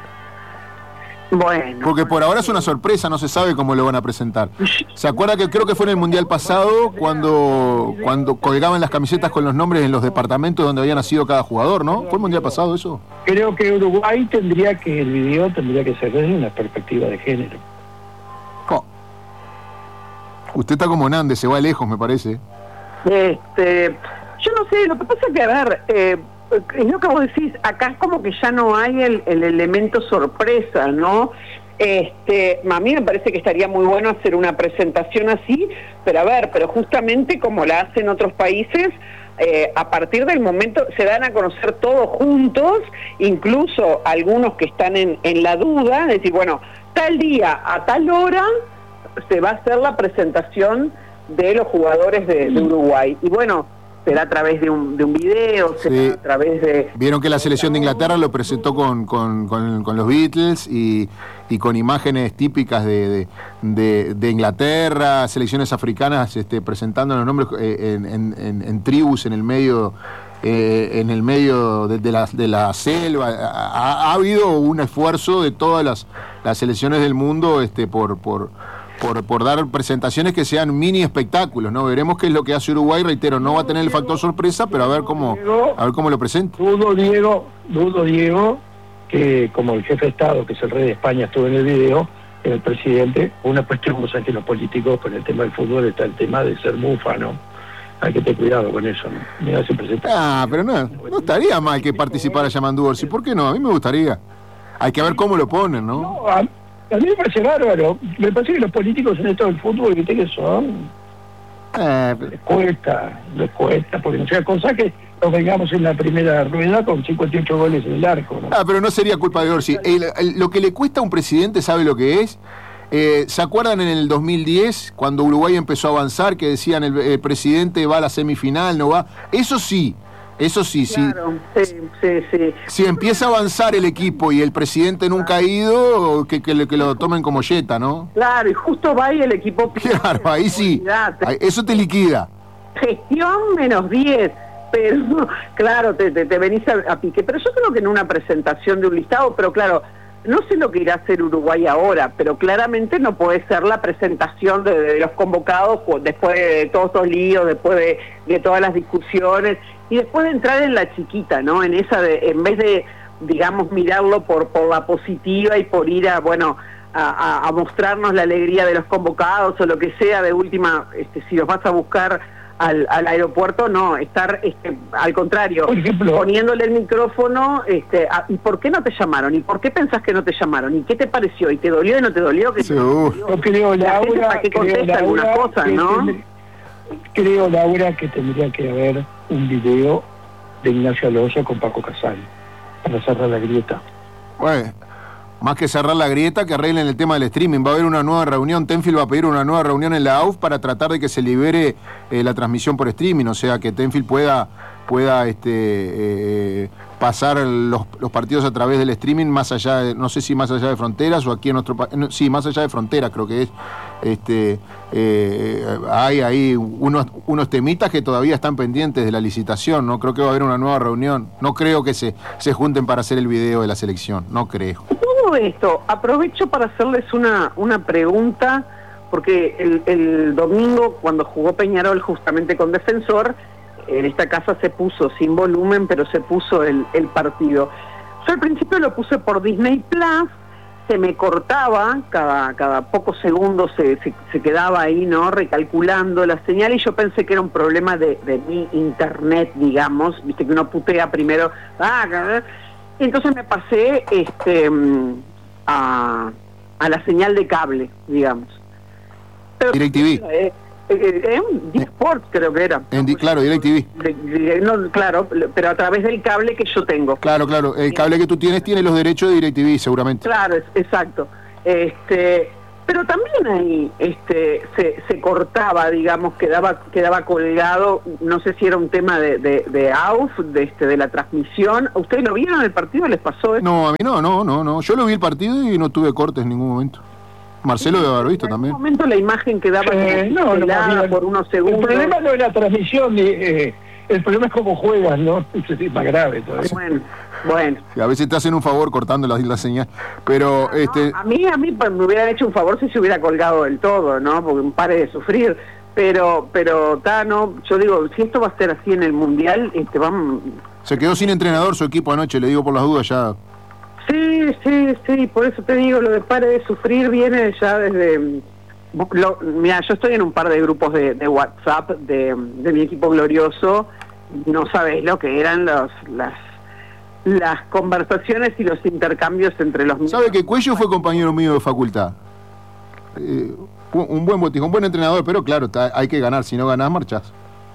Bueno. Porque por ahora es una sorpresa, no se sabe cómo lo van a presentar. ¿Se acuerda que creo que fue en el Mundial pasado cuando cuando colgaban las camisetas con los nombres en los departamentos donde había nacido cada jugador, ¿no? ¿Fue el Mundial pasado eso? Creo que Uruguay tendría que, el video tendría que ser desde una perspectiva de género. Oh. Usted está como Nández, se va lejos, me parece. Este, yo no sé, lo que pasa es que, a ver... Eh, es lo que vos decís, acá es como que ya no hay el, el elemento sorpresa, ¿no? Este, a mí me parece que estaría muy bueno hacer una presentación así, pero a ver, pero justamente como la hacen otros países, eh, a partir del momento se dan a conocer todos juntos, incluso algunos que están en, en la duda, es decir, bueno, tal día, a tal hora, se va a hacer la presentación de los jugadores de, de Uruguay. Y bueno, será a través de un, de un video, será sí. a través de... Vieron que la selección de Inglaterra lo presentó con, con, con, con los Beatles y, y con imágenes típicas de, de, de, de Inglaterra, selecciones africanas este, presentando los nombres eh, en, en, en, en tribus en el medio, eh, en el medio de, de, la, de la selva. Ha, ha habido un esfuerzo de todas las, las selecciones del mundo este, por... por Por, por dar presentaciones que sean mini espectáculos, ¿no? Veremos qué es lo que hace Uruguay, reitero, no va a tener el factor sorpresa, pero a ver cómo, a ver cómo lo presenta. Dudo, Diego, dudo, Diego, que como el jefe de Estado, que es el rey de España, estuvo en el video, el presidente, una cuestión, o sea, que los políticos con el tema del fútbol está el tema de ser mufa, ¿no? Hay que tener cuidado con eso, ¿no? Mira, se presenta. Ah, pero no, no estaría mal que participara Yamandu Orsi, ¿por qué no? A mí me gustaría. Hay que ver cómo lo ponen, ¿no? No, a... A mí me parece bárbaro. Me parece que los políticos en esto del fútbol, ¿viste que son? Eh, les cuesta, les cuesta, porque no sea cosa que nos vengamos en la primera rueda con cincuenta y ocho goles en el arco, ¿no? Ah, pero no sería culpa de Orsi. El, el, lo que le cuesta a un presidente, ¿sabe lo que es? Eh, ¿Se acuerdan en el dos mil diez, cuando Uruguay empezó a avanzar, que decían el, el presidente va a la semifinal, no va? Eso sí. Eso sí, claro, sí. sí, sí, sí. Si empieza a avanzar el equipo y el presidente nunca ha ido, que, que, que lo tomen como yeta, ¿no? Claro, y justo va y el equipo... Claro, ahí sí. Eso te liquida. Gestión menos diez, pero claro, te, te, te venís a, a pique. Pero yo creo que en una presentación de un listado, pero claro, no sé lo que irá a hacer Uruguay ahora, pero claramente no puede ser la presentación de, de los convocados después de todos estos líos, después de, de todas las discusiones... Y después de entrar en la chiquita, ¿no? En esa de, en vez de, digamos, mirarlo por, por la positiva y por ir a, bueno, a, a, a mostrarnos la alegría de los convocados o lo que sea, de última, este, si los vas a buscar al, al aeropuerto, no, estar, este, al contrario, por ejemplo, poniéndole el micrófono, este, a, ¿y por qué no te llamaron? ¿Y por qué pensás que no te llamaron? ¿Y qué te pareció? ¿Y te dolió y no te dolió? ¿Qué te dolió? Yo creo, Laura, para que contesta alguna cosa, ¿no? Tendría, creo, Laura, que tendría que haber un video de Ignacio Alonso con Paco Casal para cerrar la grieta. Bueno, más que cerrar la grieta, que arreglen el tema del streaming. Va a haber una nueva reunión, Tenfield va a pedir una nueva reunión en la A U F para tratar de que se libere eh, la transmisión por streaming, o sea, que Tenfield pueda, pueda este, eh, pasar los, los partidos a través del streaming, más allá de, no sé si más allá de fronteras o aquí en nuestro país, no, sí, más allá de fronteras creo que es. Este, eh, hay ahí unos, unos temitas que todavía están pendientes de la licitación, no creo que va a haber una nueva reunión, no creo que se, se junten para hacer el video de la selección, no creo. Todo esto, aprovecho para hacerles una, una pregunta, porque el, el domingo cuando jugó Peñarol justamente con Defensor, en esta casa se puso sin volumen, pero se puso el, el partido. Yo al principio lo puse por Disney Plus, se me cortaba, cada, cada pocos segundos se, se, se quedaba ahí, ¿no? Recalculando la señal, y yo pensé que era un problema de, de mi internet, digamos, viste que uno putea primero, ah, y entonces me pasé este a, a la señal de cable, digamos. Pero, DirecTV. Eh, eh, eh, D-Sport creo que era. En di- claro, DirecTV. De- de- no, claro, pero a través del cable que yo tengo. Claro, claro. El cable que tú tienes tiene los derechos de DirecTV, seguramente. Claro, es- exacto. Este, pero también ahí este, se, se cortaba, digamos, quedaba, quedaba colgado, no sé si era un tema de, de, de A U F, de, este, de la transmisión. ¿Ustedes lo vieron el partido? ¿Les pasó eso? No, a mí no, no, no, no. Yo lo vi el partido y no tuve cortes en ningún momento. Marcelo debe haber visto también. En un momento la imagen quedaba Eh, no, no, pelada más bien, por unos el segundos. problema no es la transmisión, ni, eh, el problema es cómo juegas, ¿no? Es más grave todavía. Bueno, bueno. Sí, a veces te hacen un favor cortando la, la señal. Pero, este... A mí, a mí pues, me hubieran hecho un favor si se hubiera colgado del todo, ¿no? Porque un pare de sufrir. Pero, pero, ta, no, yo digo, si esto va a ser así en el Mundial, este, vamos... Se quedó sin entrenador su equipo anoche, le digo por las dudas ya. Sí, sí, sí, por eso te digo, lo de pare de sufrir viene ya desde... Lo, mira, yo estoy en un par de grupos de, de WhatsApp de, de mi equipo glorioso, no sabéis lo que eran los, las, las conversaciones y los intercambios entre los mismos. ¿Sabe que Cuello fue compañero mío de facultad? Eh, un, un buen botija, un buen entrenador, pero claro, ta- hay que ganar, si no ganás, marchás.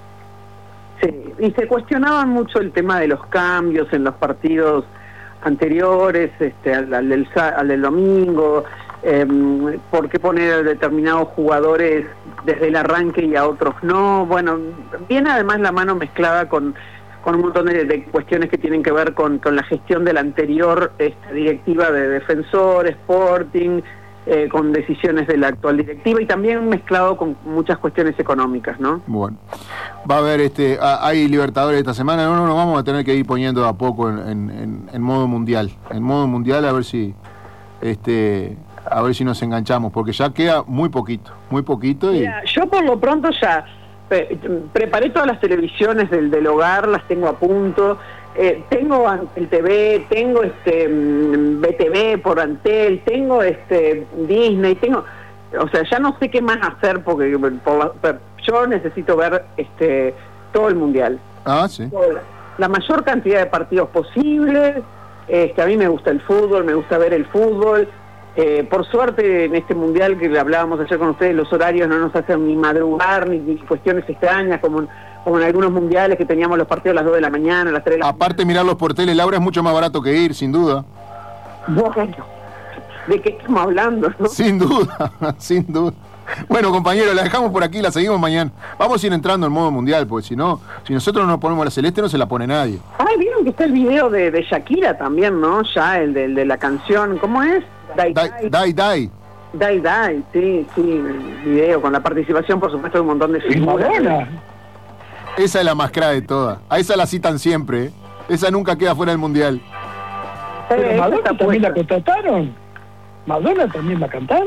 Sí, y se cuestionaban mucho el tema de los cambios en los partidos anteriores, este, al, al del, sa- al del domingo, eh, por qué poner a determinados jugadores desde el arranque y a otros no. Bueno, viene además la mano mezclada con, con un montón de, de cuestiones que tienen que ver con, con la gestión de la anterior este, directiva de Defensor, Sporting, eh, con decisiones de la actual directiva y también mezclado con muchas cuestiones económicas, ¿no? Bueno, va a haber, este, a- hay Libertadores esta semana, no, no, nos vamos a tener que ir poniendo de a poco en, en, en- en modo mundial, en modo mundial a ver si, este, a ver si nos enganchamos, porque ya queda muy poquito, muy poquito y... Mira, yo por lo pronto ya pre- preparé todas las televisiones del, del hogar, las tengo a punto, eh, tengo Antel T V, tengo este mm, B T V por Antel, tengo este Disney, tengo, o sea, ya no sé qué más hacer porque por la- per- yo necesito ver este todo el mundial. Ah, sí. La mayor cantidad de partidos posibles, este, a mí me gusta el fútbol, me gusta ver el fútbol. Eh, por suerte en este mundial que hablábamos ayer con ustedes, los horarios no nos hacen ni madrugar ni, ni cuestiones extrañas como en, como en algunos mundiales que teníamos los partidos a las dos de la mañana, a las tres de la Aparte mirarlos por tele, Laura, es mucho más barato que ir, sin duda. mañana. Bueno, ¿de qué estamos hablando? ¿No? Sin duda, sin duda. Bueno, compañeros, la dejamos por aquí, la seguimos mañana. Vamos a ir entrando en modo mundial, porque si no, si nosotros no nos ponemos la celeste, no se la pone nadie. Ay, vieron que está el video de, de Shakira también, ¿no? Ya, el de, el de la canción, ¿cómo es? Dai Dai. Dai Dai. Dai Dai, sí, sí, el video con la participación, por supuesto, de un montón de figuras. Esa es la más clara de todas. A esa la citan siempre, ¿eh? Esa nunca queda fuera del mundial. Pero Eh, Madonna está también la puesta. contrataron. Madonna también va a cantar.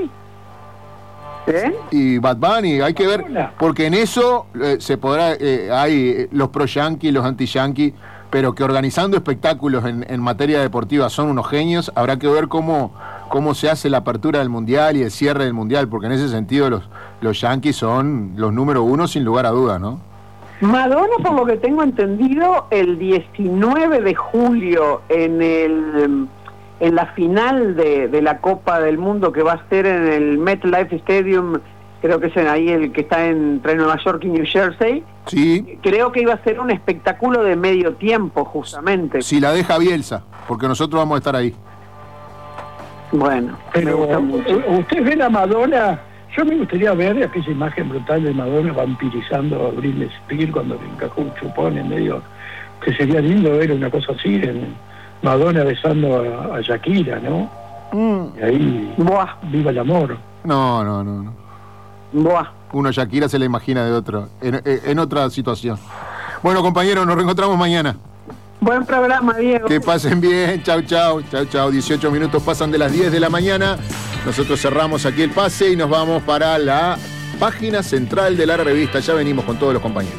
¿Eh? Y Bad Bunny, hay que ver, porque en eso eh, se podrá, eh, hay eh, los pro-yanqui, los anti-yanqui, pero que organizando espectáculos en, en materia deportiva son unos genios. Habrá que ver cómo, cómo se hace la apertura del mundial y el cierre del mundial, porque en ese sentido los, los yanquis son los número uno sin lugar a dudas, ¿no? Madonna, por lo que tengo entendido, el diecinueve de julio en el en la final de, de la Copa del Mundo que va a ser en el MetLife Stadium, creo que es en ahí el que está entre Nueva York y New Jersey. Sí. Creo que iba a ser un espectáculo de medio tiempo, justamente. Si la deja Bielsa, porque nosotros vamos a estar ahí. Bueno, Pero usted ve a Madonna, yo me gustaría ver aquella imagen brutal de Madonna vampirizando a Britney Spears cuando le encajó un chupón en medio, que sería lindo ver una cosa así, en Madonna besando a, a Shakira, ¿no? Mm. Y ahí, Buah. viva el amor. No, no, no, no. Buah. Uno Shakira se la imagina de otro, en, en otra situación. Bueno, compañeros, nos reencontramos mañana. Buen programa, Diego. Que pasen bien, chau, chau, chau, chau. dieciocho minutos pasan de las diez de la mañana. Nosotros cerramos aquí el pase y nos vamos para la página central de la revista. Ya venimos con todos los compañeros.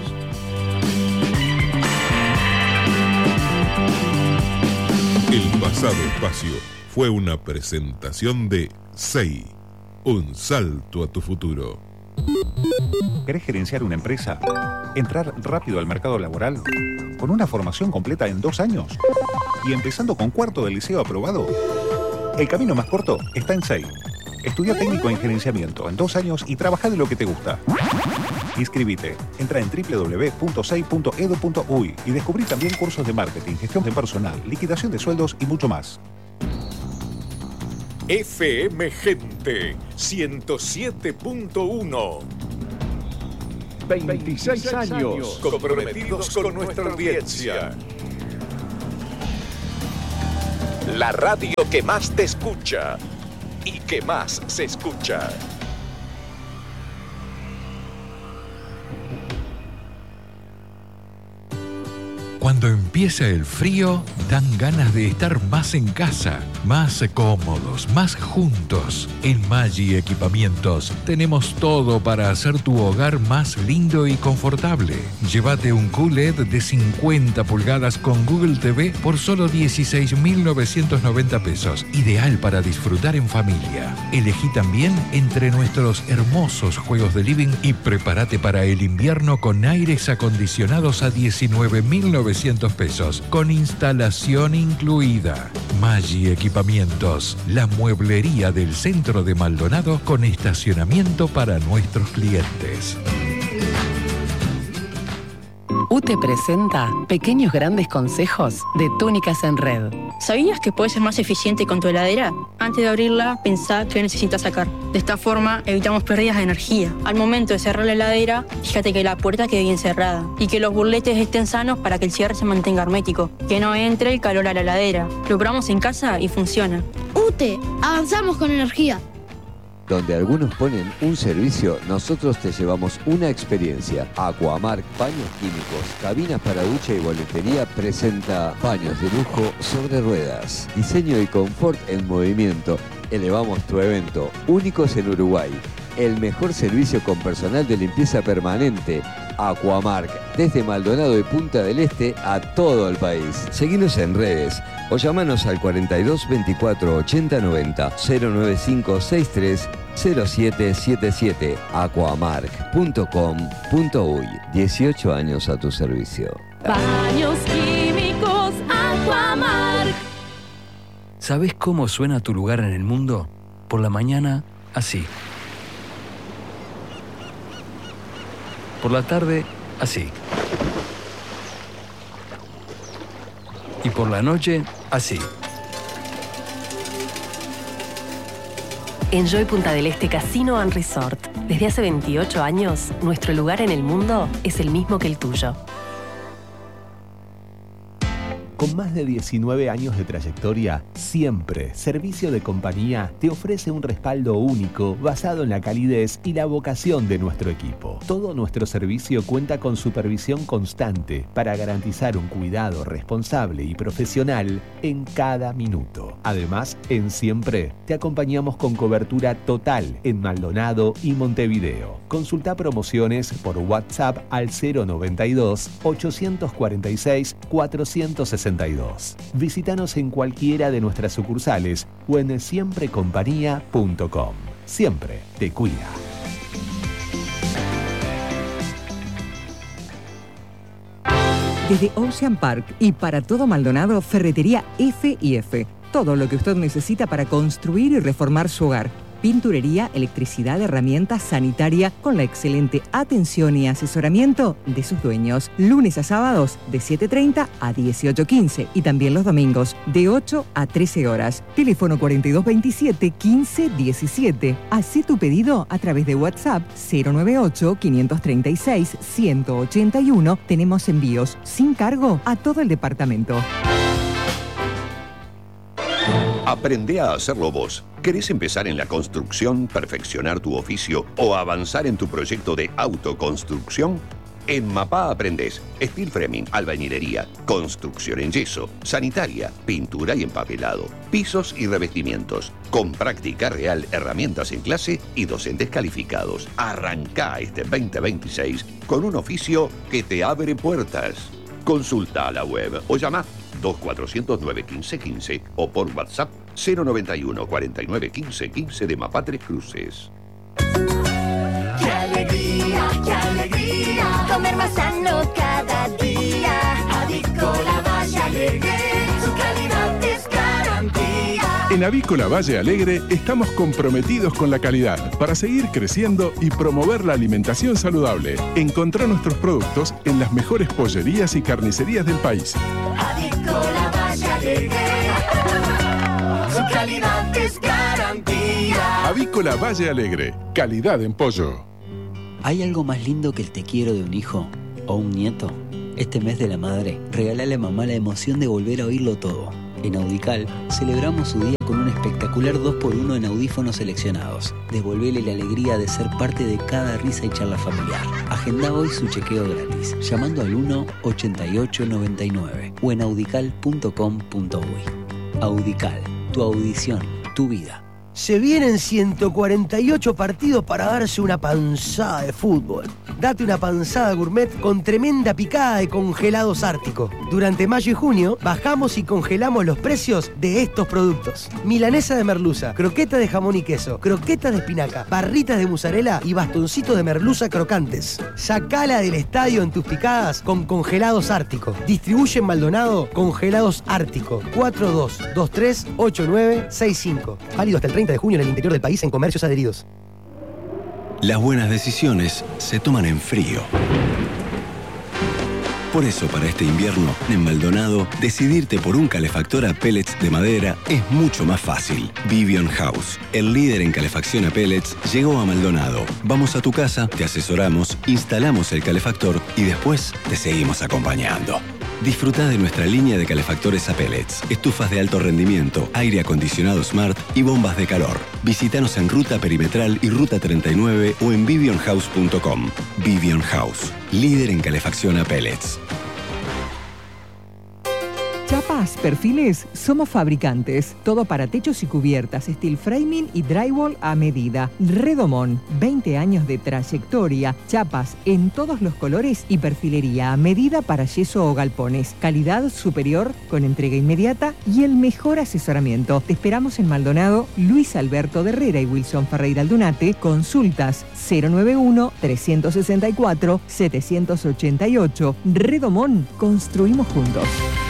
El pasado espacio fue una presentación de S E I. Un salto a tu futuro. ¿Querés gerenciar una empresa? ¿Entrar rápido al mercado laboral? ¿Con una formación completa en dos años? ¿Y empezando con cuarto del liceo aprobado? El camino más corto está en S E I. Estudia técnico en gerenciamiento en dos años y trabaja de lo que te gusta. Inscribite. Entra en doble u doble u doble u punto sei punto edu punto uy y descubrí también cursos de marketing, gestión de personal, liquidación de sueldos y mucho más. F M Gente ciento siete punto uno. veintiséis años comprometidos con nuestra audiencia. La radio que más te escucha y que más se escucha. Cuando empieza el frío, dan ganas de estar más en casa, más cómodos, más juntos. En Maggi Equipamientos tenemos todo para hacer tu hogar más lindo y confortable. Llévate un Q L E D de cincuenta pulgadas con Google T V por solo dieciséis mil novecientos noventa pesos. Ideal para disfrutar en familia. Elegí también entre nuestros hermosos juegos de living y prepárate para el invierno con aires acondicionados a diecinueve mil novecientos pesos, con instalación incluida. Maggi Equipamientos, la mueblería del centro de Maldonado con estacionamiento para nuestros clientes. U T E presenta Pequeños Grandes Consejos de Túnicas en Red. ¿Sabías que puedes ser más eficiente con tu heladera? Antes de abrirla, pensá qué necesitas sacar. De esta forma, evitamos pérdidas de energía. Al momento de cerrar la heladera, fíjate que la puerta quede bien cerrada y que los burletes estén sanos para que el cierre se mantenga hermético. Que no entre el calor a la heladera. Lo probamos en casa y funciona. U T E, avanzamos con energía. Donde algunos ponen un servicio, nosotros te llevamos una experiencia. Aquamark Paños Químicos, cabinas para ducha y boletería presenta paños de lujo sobre ruedas. Diseño y confort en movimiento. Elevamos tu evento, únicos en Uruguay. El mejor servicio con personal de limpieza permanente. Aquamark, desde Maldonado y Punta del Este a todo el país. Seguinos en redes o llamanos al cuarenta y dos veinticuatro ochenta noventa cero nueve cinco sesenta y tres cero siete siete siete. aquamark punto com punto uy. dieciocho años a tu servicio. Baños químicos Aquamark. ¿Sabes cómo suena tu lugar en el mundo? Por la mañana, así. Por la tarde, así. Y por la noche, así. Enjoy Punta del Este Casino and Resort. Desde hace veintiocho años, nuestro lugar en el mundo es el mismo que el tuyo. Con más de diecinueve años de trayectoria, Siempre Servicio de Compañía te ofrece un respaldo único basado en la calidez y la vocación de nuestro equipo. Todo nuestro servicio cuenta con supervisión constante para garantizar un cuidado responsable y profesional en cada minuto. Además, en Siempre te acompañamos con cobertura total en Maldonado y Montevideo. Consulta promociones por WhatsApp al cero noventa y dos ochocientos cuarenta y seis cuatrocientos sesenta y dos. Visítanos en cualquiera de nuestras sucursales o en siempre compañía punto com. Siempre te cuida. Desde Ocean Park y para todo Maldonado, Ferretería F y F. Todo lo que usted necesita para construir y reformar su hogar. Pinturería, electricidad, herramientas, sanitaria, con la excelente atención y asesoramiento de sus dueños. Lunes a sábados de siete treinta a dieciocho quince y también los domingos de ocho a trece horas. Teléfono cuarenta y dos veintisiete quince diecisiete. Haz tu pedido a través de WhatsApp cero noventa y ocho quinientos treinta y seis ciento ochenta y uno. Tenemos envíos sin cargo a todo el departamento. Aprende a hacerlo vos. ¿Querés empezar en la construcción, perfeccionar tu oficio o avanzar en tu proyecto de autoconstrucción? En MAPA aprendés steel framing, albañilería, construcción en yeso, sanitaria, pintura y empapelado, pisos y revestimientos, con práctica real, herramientas en clase y docentes calificados. Arrancá este veinte veintiséis con un oficio que te abre puertas. Consulta a la web o llama dos cuatrocientos nueve quince quince o por WhatsApp cero noventa y uno cuarenta y nueve quince quince de MAPA Tres Cruces. ¡Qué alegría, qué alegría! Comer más sano cada día. Avícola Valle Alegre, su calidad es garantía. En Avícola Valle Alegre estamos comprometidos con la calidad para seguir creciendo y promover la alimentación saludable. Encontrá nuestros productos en las mejores pollerías y carnicerías del país. Avícola Valle Alegre, su calidad es garantía. Avícola Valle Alegre, calidad en pollo. ¿Hay algo más lindo que el te quiero de un hijo o un nieto? Este mes de la madre, regálale a mamá la emoción de volver a oírlo todo. En Audical, celebramos su día con un espectacular dos por uno en audífonos seleccionados. Devolvele la alegría de ser parte de cada risa y charla familiar. Agenda hoy su chequeo gratis, llamando al uno ochenta y ocho noventa y nueve o en audical punto com punto uy. Audical, tu audición, tu vida. Se vienen ciento cuarenta y ocho partidos para darse una panzada de fútbol. Date una panzada gourmet con tremenda picada de congelados Ártico. Durante mayo y junio bajamos y congelamos los precios de estos productos. Milanesa de merluza, croqueta de jamón y queso, croquetas de espinaca, barritas de mozzarella y bastoncitos de merluza crocantes. Sacala del estadio en tus picadas con congelados Ártico. Distribuye en Maldonado Congelados Ártico. cuatro dos dos tres ocho nueve seis cinco. Válido hasta el treinta de junio en el interior del país en comercios adheridos. Las buenas decisiones se toman en frío. Por eso, para este invierno, en Maldonado, decidirte por un calefactor a pellets de madera es mucho más fácil. Vivion House, el líder en calefacción a pellets, llegó a Maldonado. Vamos a tu casa, te asesoramos, instalamos el calefactor y después te seguimos acompañando. Disfruta de nuestra línea de calefactores a pellets, estufas de alto rendimiento, aire acondicionado Smart y bombas de calor. Visítanos en Ruta Perimetral y Ruta treinta y nueve o en vivion house punto com. Vivion House, líder en calefacción a pellets. Chapas, perfiles, somos fabricantes. Todo para techos y cubiertas, steel framing y drywall a medida. Redomón, veinte años de trayectoria. Chapas en todos los colores y perfilería a medida para yeso o galpones. Calidad superior con entrega inmediata y el mejor asesoramiento. Te esperamos en Maldonado, Luis Alberto de Herrera y Wilson Ferreira Aldunate. Consultas cero nueve uno, tres seis cuatro, siete ocho ocho. Redomón, construimos juntos.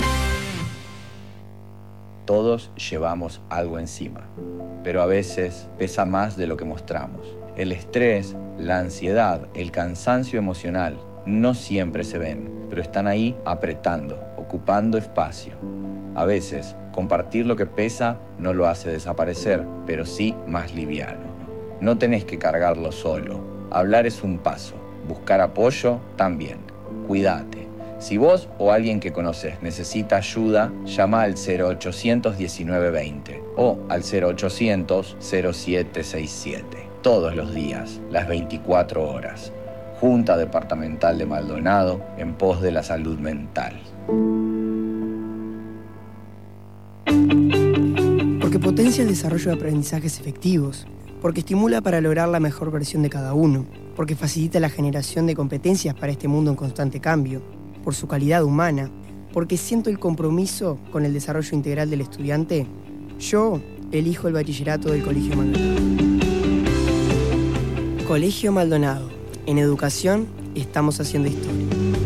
Todos llevamos algo encima, pero a veces pesa más de lo que mostramos. El estrés, la ansiedad, el cansancio emocional no siempre se ven, pero están ahí apretando, ocupando espacio. A veces, compartir lo que pesa no lo hace desaparecer, pero sí más liviano. No tenés que cargarlo solo. Hablar es un paso, buscar apoyo también. Cuídate. Si vos o alguien que conoces necesita ayuda, llama al cero ochocientos diecinueve veinte o al cero ochocientos cero siete seis siete. Todos los días, las veinticuatro horas. Junta Departamental de Maldonado en pos de la salud mental. Porque potencia el desarrollo de aprendizajes efectivos. Porque estimula para lograr la mejor versión de cada uno. Porque facilita la generación de competencias para este mundo en constante cambio. Por su calidad humana, porque siento el compromiso con el desarrollo integral del estudiante, yo elijo el bachillerato del Colegio Maldonado. Colegio Maldonado. En educación estamos haciendo historia.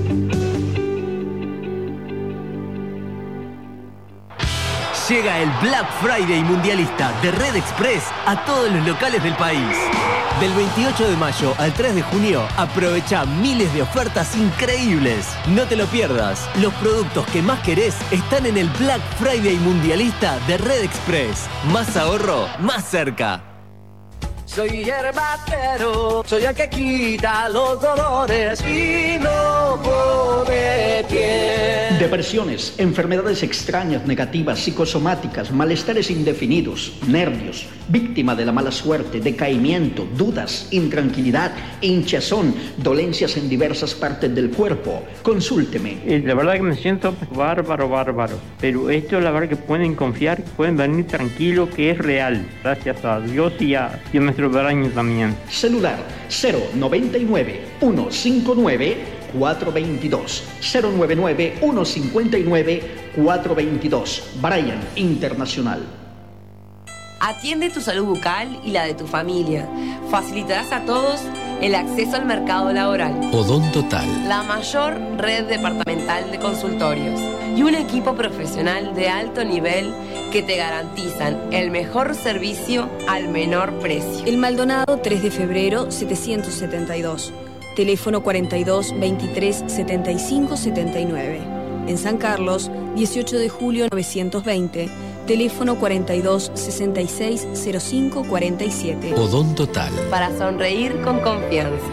Llega el Black Friday mundialista de Red Express a todos los locales del país. Del veintiocho de mayo al tres de junio, aprovecha miles de ofertas increíbles. No te lo pierdas. Los productos que más querés están en el Black Friday mundialista de Red Express. Más ahorro, más cerca. Soy herbatero, soy el que quita los dolores y no pone pie. Depresiones, enfermedades extrañas, negativas, psicosomáticas, malestares indefinidos, nervios, víctima de la mala suerte, decaimiento, dudas, intranquilidad, hinchazón, dolencias en diversas partes del cuerpo. Consúlteme. Eh, la verdad que me siento bárbaro, bárbaro. Pero esto la verdad que pueden confiar, pueden venir tranquilos, que es real. Gracias a Dios y a, y a nuestro daño también. Celular cero noventa y nueve, uno cincuenta y nueve, cuatro veintidós. cero noventa y nueve, uno cincuenta y nueve, cuatro veintidós. Brian Internacional. Atiende tu salud bucal y la de tu familia. Facilitarás a todos el acceso al mercado laboral. Odontotal. La mayor red departamental de consultorios y un equipo profesional de alto nivel que te garantizan el mejor servicio al menor precio. El Maldonado, tres de febrero, setecientos setenta y dos. Teléfono cuarenta y dos, veintitrés, setenta y cinco, setenta y nueve. En San Carlos, dieciocho de julio, novecientos veinte. Teléfono cuarenta y dos, sesenta y seis, cero cinco, cuarenta y siete. Odontotal. Para sonreír con confianza.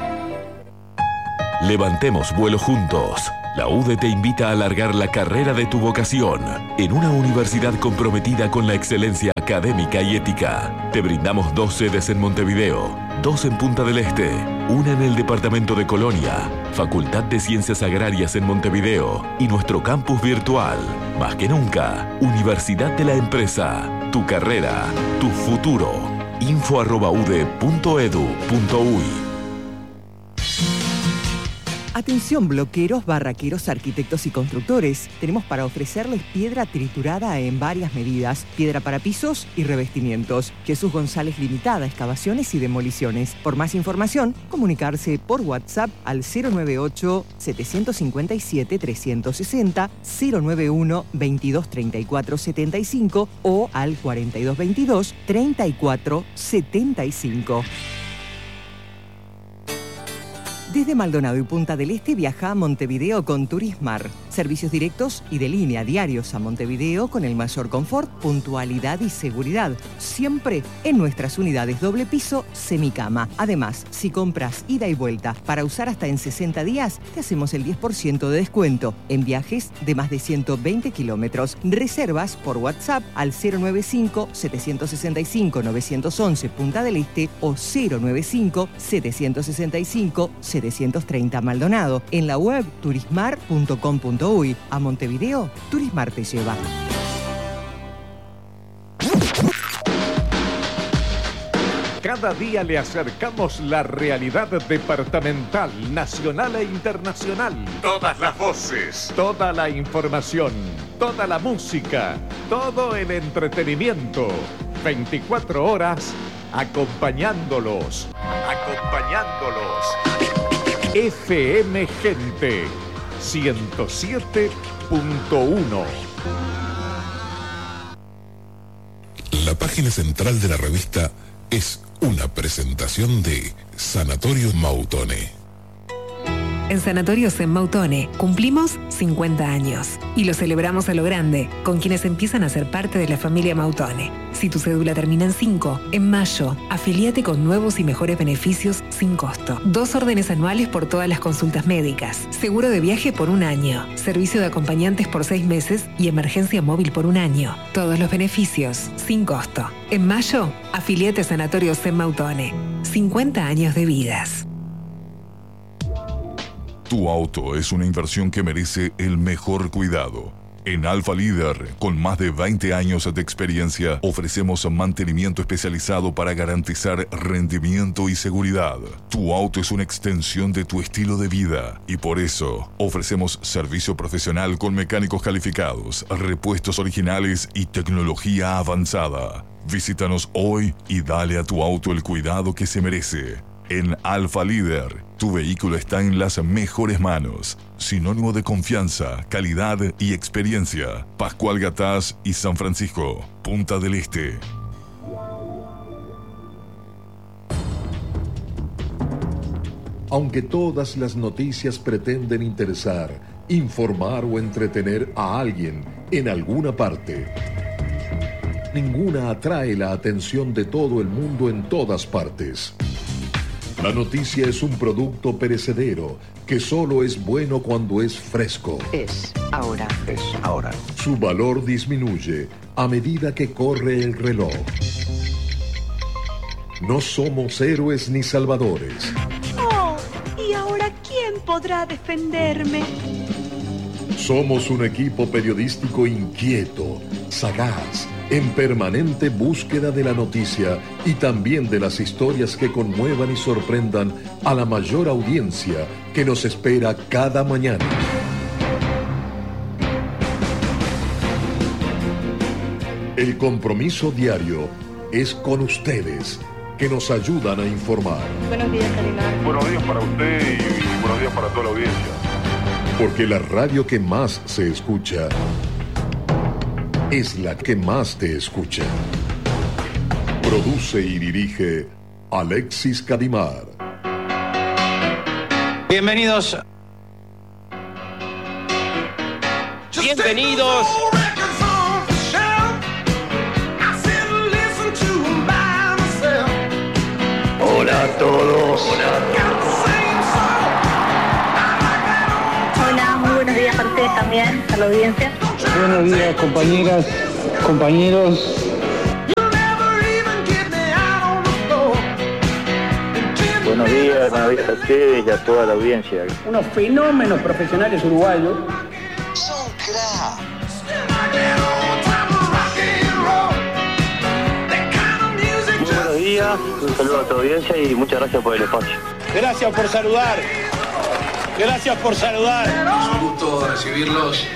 Levantemos vuelo juntos. La U D E te invita a alargar la carrera de tu vocación en una universidad comprometida con la excelencia académica y ética. Te brindamos dos sedes en Montevideo, dos en Punta del Este, una en el departamento de Colonia, Facultad de Ciencias Agrarias en Montevideo y nuestro campus virtual. Más que nunca, Universidad de la Empresa. Tu carrera, tu futuro. info arroba u d e punto edu punto u y. Atención bloqueros, barraqueros, arquitectos y constructores. Tenemos para ofrecerles piedra triturada en varias medidas, piedra para pisos y revestimientos. Jesús González Limitada, excavaciones y demoliciones. Por más información, comunicarse por WhatsApp al cero noventa y ocho, setecientos cincuenta y siete, trescientos sesenta, cero noventa y uno, veintidós, treinta y cuatro, setenta y cinco o al cuarenta y dos veintidós, treinta y cuatro, setenta y cinco. Desde Maldonado y Punta del Este viaja a Montevideo con Turismar. Servicios directos y de línea diarios a Montevideo con el mayor confort, puntualidad y seguridad. Siempre en nuestras unidades doble piso, semicama. Además, si compras ida y vuelta para usar hasta en sesenta días, te hacemos el diez por ciento de descuento en viajes de más de ciento veinte kilómetros. Reservas por WhatsApp al cero noventa y cinco, setecientos sesenta y cinco, novecientos once Punta del Este o cero noventa y cinco, setecientos sesenta y cinco, setecientos treinta Maldonado. En la web turismar punto com punto u y. A Montevideo, Turismar te lleva. Cada día le acercamos la realidad departamental, nacional e internacional. Todas las voces, toda la información, toda la música, todo el entretenimiento. veinticuatro horas acompañándolos, acompañándolos. F M Gente ciento siete punto uno. La página central de la revista es una presentación de Sanatorios Mautone. En Sanatorios en Mautone cumplimos cincuenta años y lo celebramos a lo grande con quienes empiezan a ser parte de la familia Mautone. Si tu cédula termina en cinco, en mayo, afiliate con nuevos y mejores beneficios sin costo. Dos órdenes anuales por todas las consultas médicas, seguro de viaje por un año, servicio de acompañantes por seis meses y emergencia móvil por un año. Todos los beneficios sin costo. En mayo, afiliate a Sanatorios en Mautone. cincuenta años de vidas. Tu auto es una inversión que merece el mejor cuidado. En Alfa Líder, con más de veinte años de experiencia, ofrecemos mantenimiento especializado para garantizar rendimiento y seguridad. Tu auto es una extensión de tu estilo de vida y por eso ofrecemos servicio profesional con mecánicos calificados, repuestos originales y tecnología avanzada. Visítanos hoy y dale a tu auto el cuidado que se merece. En Alfa Líder, tu vehículo está en las mejores manos. Sinónimo de confianza, calidad y experiencia. Pascual Gatás y San Francisco, Punta del Este. Aunque todas las noticias pretenden interesar, informar o entretener a alguien en alguna parte, ninguna atrae la atención de todo el mundo en todas partes. La noticia es un producto perecedero que solo es bueno cuando es fresco. Es ahora. Es ahora. Su valor disminuye a medida que corre el reloj. No somos héroes ni salvadores. Oh, ¿y ahora quién podrá defenderme? Somos un equipo periodístico inquieto, sagaz, en permanente búsqueda de la noticia y también de las historias que conmuevan y sorprendan a la mayor audiencia que nos espera cada mañana. El compromiso diario es con ustedes, que nos ayudan a informar. Buenos días, Karina. Buenos días para usted y buenos días para toda la audiencia. Porque la radio que más se escucha es la que más te escucha. Produce y dirige Alexis Cadimar. Bienvenidos. Bienvenidos. Hola a todos. Hola, muy buenos días para ustedes también, a la audiencia. Buenos días, compañeras, compañeros. Buenos días, buenos días a ustedes y a toda la audiencia. Unos fenómenos profesionales uruguayos. Son crack. Muy buenos días, un saludo a tu audiencia y muchas gracias por el espacio. Gracias por saludar. Gracias por saludar. Es un gusto recibirlos.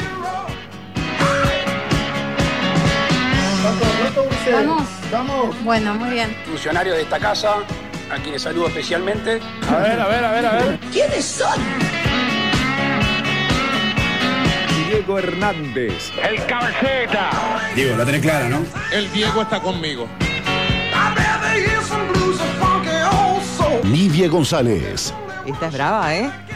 Vamos. Vamos. Bueno, muy bien. Funcionarios de esta casa, a quienes saludo especialmente. A ver, a ver, a ver, a ver. ¿Quiénes son? Diego Hernández. El cabeceta. Diego, la tenés clara, ¿no? El Diego está conmigo. Nivia González. Esta es brava, ¿eh?